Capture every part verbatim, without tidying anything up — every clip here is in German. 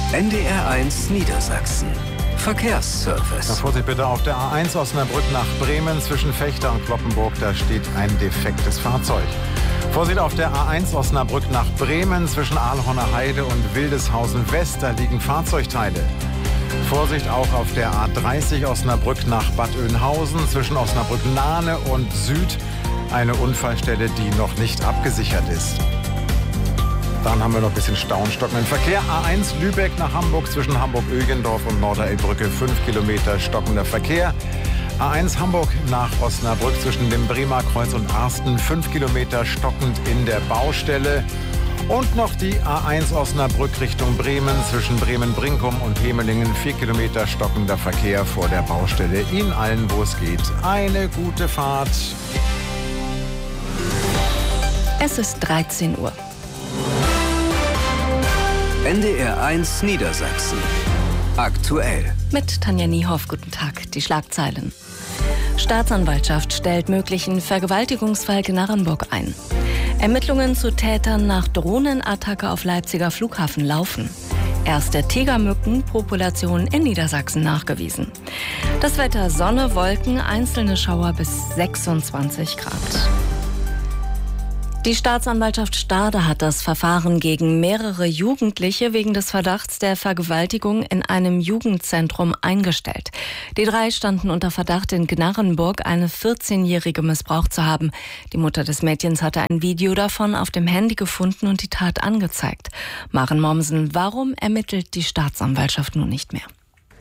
N D R eins Niedersachsen. Verkehrsservice. Na, Vorsicht bitte auf der A eins Osnabrück nach Bremen zwischen Fechter und Cloppenburg. Da steht ein defektes Fahrzeug. Vorsicht auf der A eins Osnabrück nach Bremen zwischen Ahlhorner Heide und Wildeshausen West. Da liegen Fahrzeugteile. Vorsicht auch auf der A dreißig Osnabrück nach Bad Oeynhausen zwischen Osnabrück-Lahne und Süd. Eine Unfallstelle, die noch nicht abgesichert ist. Dann haben wir noch ein bisschen Stau und stockenden Verkehr. A eins Lübeck nach Hamburg zwischen Hamburg-Ögendorf und Norderelbrücke. fünf Kilometer stockender Verkehr. A eins Hamburg nach Osnabrück zwischen dem Bremer Kreuz und Arsten. fünf Kilometer stockend in der Baustelle. Und noch die A eins Osnabrück Richtung Bremen zwischen Bremen-Brinkum und Hemelingen. vier Kilometer stockender Verkehr vor der Baustelle. Ihnen allen, wo es geht, eine gute Fahrt. Es ist dreizehn Uhr. N D R eins Niedersachsen. Aktuell. Mit Tanja Niehoff, guten Tag. Die Schlagzeilen. Staatsanwaltschaft stellt möglichen Vergewaltigungsfall Gnarrenburg ein. Ermittlungen zu Tätern nach Drohnenattacke auf Leipziger Flughafen laufen. Erste Tigermückenpopulation in Niedersachsen nachgewiesen. Das Wetter: Sonne, Wolken, einzelne Schauer bis sechsundzwanzig Grad. Die Staatsanwaltschaft Stade hat das Verfahren gegen mehrere Jugendliche wegen des Verdachts der Vergewaltigung in einem Jugendzentrum eingestellt. Die drei standen unter Verdacht, in Gnarrenburg eine vierzehnjährige missbraucht zu haben. Die Mutter des Mädchens hatte ein Video davon auf dem Handy gefunden und die Tat angezeigt. Maren Mommsen, warum ermittelt die Staatsanwaltschaft nun nicht mehr?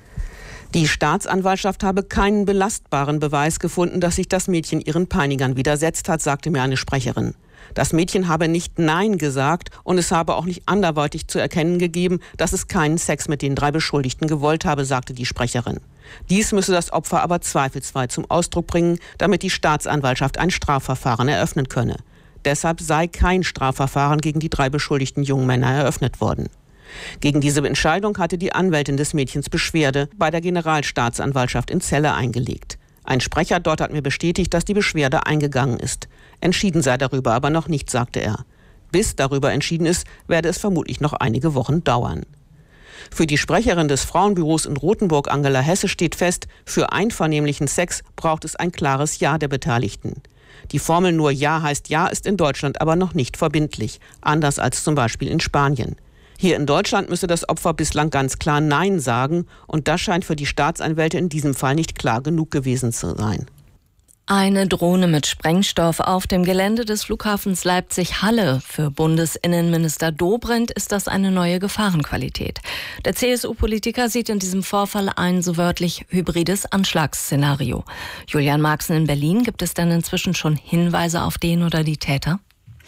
Die Staatsanwaltschaft habe keinen belastbaren Beweis gefunden, dass sich das Mädchen ihren Peinigern widersetzt hat, sagte mir eine Sprecherin. Das Mädchen habe nicht Nein gesagt und es habe auch nicht anderweitig zu erkennen gegeben, dass es keinen Sex mit den drei Beschuldigten gewollt habe, sagte die Sprecherin. Dies müsse das Opfer aber zweifelsfrei zum Ausdruck bringen, damit die Staatsanwaltschaft ein Strafverfahren eröffnen könne. Deshalb sei kein Strafverfahren gegen die drei beschuldigten jungen Männer eröffnet worden. Gegen diese Entscheidung hatte die Anwältin des Mädchens Beschwerde bei der Generalstaatsanwaltschaft in Celle eingelegt. Ein Sprecher dort hat mir bestätigt, dass die Beschwerde eingegangen ist. Entschieden sei darüber aber noch nicht, sagte er. Bis darüber entschieden ist, werde es vermutlich noch einige Wochen dauern. Für die Sprecherin des Frauenbüros in Rothenburg, Angela Hesse, steht fest, für einvernehmlichen Sex braucht es ein klares Ja der Beteiligten. Die Formel nur Ja heißt Ja ist in Deutschland aber noch nicht verbindlich, anders als zum Beispiel in Spanien. Hier in Deutschland müsse das Opfer bislang ganz klar Nein sagen und das scheint für die Staatsanwälte in diesem Fall nicht klar genug gewesen zu sein. Eine Drohne mit Sprengstoff auf dem Gelände des Flughafens Leipzig-Halle. Für Bundesinnenminister Dobrindt ist das eine neue Gefahrenqualität. Der C S U-Politiker sieht in diesem Vorfall ein so wörtlich hybrides Anschlagsszenario. Julian Marxen in Berlin, gibt es denn inzwischen schon Hinweise auf den oder die Täter?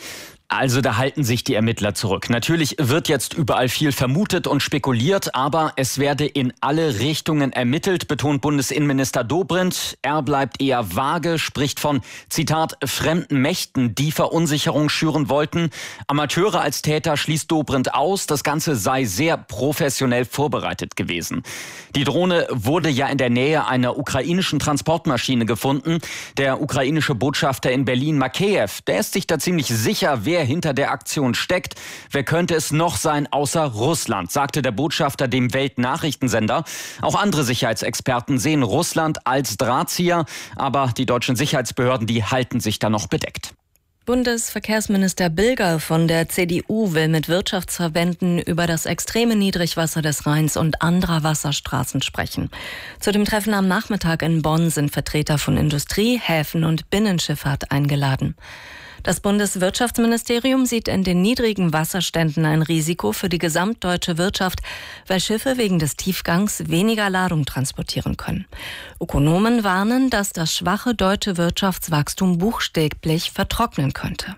Also da halten sich die Ermittler zurück. Natürlich wird jetzt überall viel vermutet und spekuliert, aber es werde in alle Richtungen ermittelt, betont Bundesinnenminister Dobrindt. Er bleibt eher vage, spricht von, Zitat, fremden Mächten, die Verunsicherung schüren wollten. Amateure als Täter schließt Dobrindt aus. Das Ganze sei sehr professionell vorbereitet gewesen. Die Drohne wurde ja in der Nähe einer ukrainischen Transportmaschine gefunden. Der ukrainische Botschafter in Berlin, Makeyev, der ist sich da ziemlich sicher, wer hinter der Aktion steckt. Wer könnte es noch sein außer Russland, sagte der Botschafter dem Weltnachrichtensender. Auch andere Sicherheitsexperten sehen Russland als Drahtzieher, aber die deutschen Sicherheitsbehörden, die halten sich da noch bedeckt. Bundesverkehrsminister Bilger von der C D U will mit Wirtschaftsverbänden über das extreme Niedrigwasser des Rheins und anderer Wasserstraßen sprechen. Zu dem Treffen am Nachmittag in Bonn sind Vertreter von Industrie, Häfen und Binnenschifffahrt eingeladen. Das Bundeswirtschaftsministerium sieht in den niedrigen Wasserständen ein Risiko für die gesamtdeutsche Wirtschaft, weil Schiffe wegen des Tiefgangs weniger Ladung transportieren können. Ökonomen warnen, dass das schwache deutsche Wirtschaftswachstum buchstäblich vertrocknen könnte.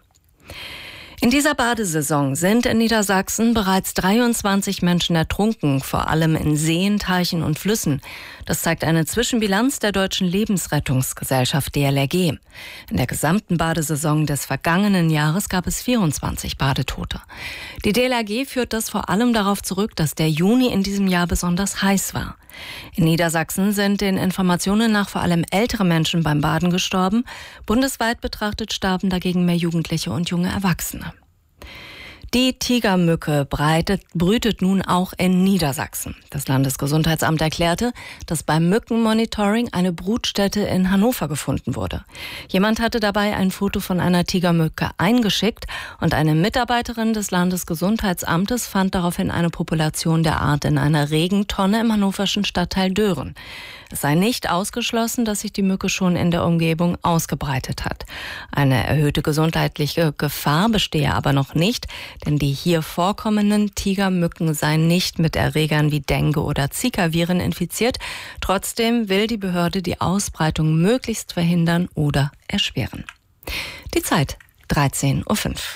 In dieser Badesaison sind in Niedersachsen bereits dreiundzwanzig Menschen ertrunken, vor allem in Seen, Teichen und Flüssen. Das zeigt eine Zwischenbilanz der Deutschen Lebensrettungsgesellschaft D L R G. In der gesamten Badesaison des vergangenen Jahres gab es vierundzwanzig Badetote. Die D L R G führt das vor allem darauf zurück, dass der Juni in diesem Jahr besonders heiß war. In Niedersachsen sind den Informationen nach vor allem ältere Menschen beim Baden gestorben. Bundesweit betrachtet starben dagegen mehr Jugendliche und junge Erwachsene. Die Tigermücke breitet, brütet nun auch in Niedersachsen. Das Landesgesundheitsamt erklärte, dass beim Mückenmonitoring eine Brutstätte in Hannover gefunden wurde. Jemand hatte dabei ein Foto von einer Tigermücke eingeschickt und eine Mitarbeiterin des Landesgesundheitsamtes fand daraufhin eine Population der Art in einer Regentonne im hannoverschen Stadtteil Dören. Es sei nicht ausgeschlossen, dass sich die Mücke schon in der Umgebung ausgebreitet hat. Eine erhöhte gesundheitliche Gefahr bestehe aber noch nicht, denn die hier vorkommenden Tigermücken seien nicht mit Erregern wie Dengue oder Zika-Viren infiziert. Trotzdem will die Behörde die Ausbreitung möglichst verhindern oder erschweren. Die Zeit dreizehn Uhr fünf.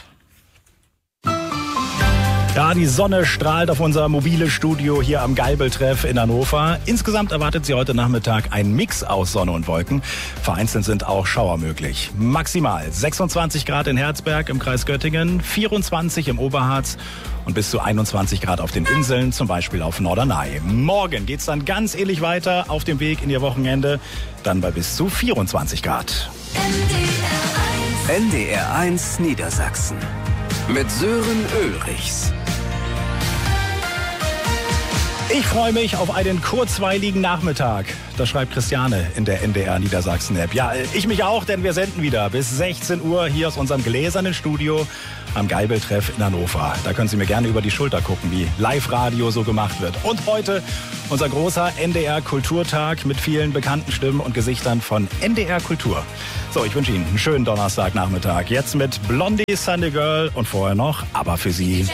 Ja, die Sonne strahlt auf unser mobiles Studio hier am Geibeltreff in Hannover. Insgesamt erwartet Sie heute Nachmittag ein Mix aus Sonne und Wolken. Vereinzelt sind auch Schauer möglich. Maximal sechsundzwanzig Grad in Herzberg im Kreis Göttingen, vierundzwanzig im Oberharz und bis zu einundzwanzig Grad auf den Inseln, zum Beispiel auf Norderney. Morgen geht's dann ganz ähnlich weiter auf dem Weg in Ihr Wochenende, dann bei bis zu vierundzwanzig Grad. N D R eins Niedersachsen mit Sören Ulrichs. Ich freue mich auf einen kurzweiligen Nachmittag. Das schreibt Christiane in der N D R Niedersachsen-App. Ja, ich mich auch, denn wir senden wieder bis sechzehn Uhr hier aus unserem gläsernen Studio am Geibeltreff in Hannover. Da können Sie mir gerne über die Schulter gucken, wie Live-Radio so gemacht wird. Und heute unser großer N D R Kulturtag mit vielen bekannten Stimmen und Gesichtern von N D R Kultur. So, ich wünsche Ihnen einen schönen Donnerstagnachmittag. Jetzt mit Blondie Sunday Girl und vorher noch Aber für Sie.